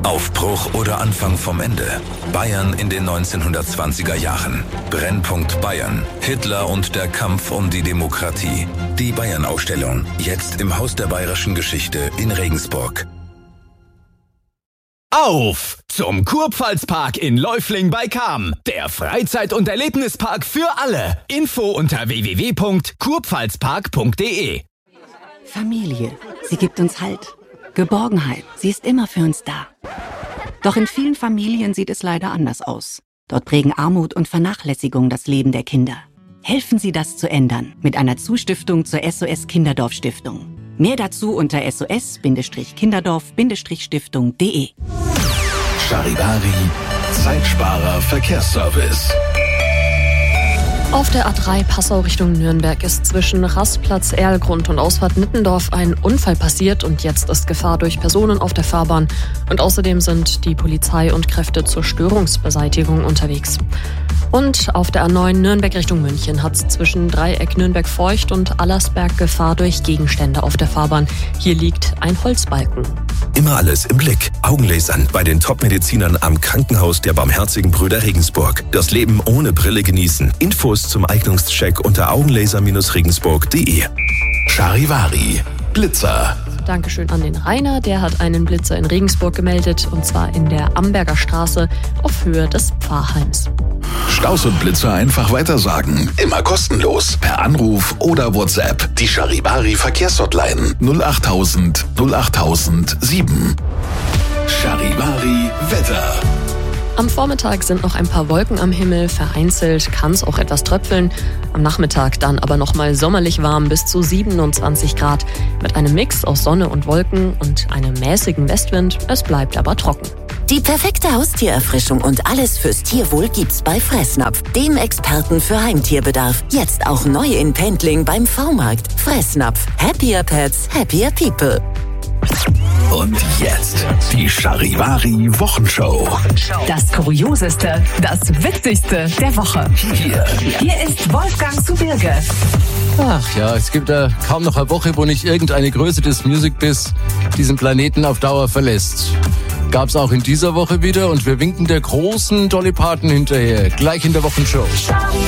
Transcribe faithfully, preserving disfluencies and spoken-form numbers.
Aufbruch oder Anfang vom Ende? Bayern in den neunzehnhundertzwanziger Jahren. Brennpunkt Bayern. Hitler und der Kampf um die Demokratie. Die Bayern-Ausstellung. Jetzt im Haus der Bayerischen Geschichte in Regensburg. Auf zum Kurpfalzpark in Läufling bei Cham. Der Freizeit- und Erlebnispark für alle. Info unter w w w punkt kurpfalzpark punkt d e. Familie. Sie gibt uns Halt. Geborgenheit. Sie ist immer für uns da. Doch in vielen Familien sieht es leider anders aus. Dort prägen Armut und Vernachlässigung das Leben der Kinder. Helfen Sie, das zu ändern mit einer Zustiftung zur S O S Kinderdorf Stiftung. Mehr dazu unter s o s kinderdorf stiftung punkt d e. Charivari, Zeitsparer Verkehrsservice. Auf der A drei Passau Richtung Nürnberg ist zwischen Rastplatz Erlgrund und Ausfahrt Nittendorf ein Unfall passiert und jetzt ist Gefahr durch Personen auf der Fahrbahn. Und außerdem sind die Polizei und Kräfte zur Störungsbeseitigung unterwegs. Und auf der A neun Nürnberg Richtung München hat es zwischen Dreieck Nürnberg-Feucht und Allersberg Gefahr durch Gegenstände auf der Fahrbahn. Hier liegt ein Holzbalken. Immer alles im Blick. Augenlasern bei den Top-Medizinern am Krankenhaus der Barmherzigen Brüder Regensburg. Das Leben ohne Brille genießen. Infos zum Eignungscheck unter augenlaser regensburg punkt d e. Charivari, Blitzer. Dankeschön an den Rainer, der hat einen Blitzer in Regensburg gemeldet, und zwar in der Amberger Straße auf Höhe des Pfarrheims. Staus und Blitzer einfach weitersagen. Immer kostenlos. Per Anruf oder WhatsApp. Die Charivari Verkehrshotline null acht null null acht null sieben. Charivari Wetter. Am Vormittag sind noch ein paar Wolken am Himmel, vereinzelt kann es auch etwas tröpfeln. Am Nachmittag dann aber nochmal sommerlich warm bis zu siebenundzwanzig Grad mit einem Mix aus Sonne und Wolken und einem mäßigen Westwind. Es bleibt aber trocken. Die perfekte Haustiererfrischung und alles fürs Tierwohl gibt's bei Fressnapf, dem Experten für Heimtierbedarf. Jetzt auch neu in Pendling beim V-Markt. Fressnapf. Happier Pets, happier people. Und jetzt die Charivari Wochenshow. Das Kurioseste, das Witzigste der Woche. Hier, Hier ist Wolfgang zu Birge. Ach ja, es gibt ja kaum noch eine Woche, wo nicht irgendeine Größe des Music-Biz diesen Planeten auf Dauer verlässt. Gab's auch in dieser Woche wieder und wir winken der großen Dolly Parton hinterher, gleich in der Wochenshow.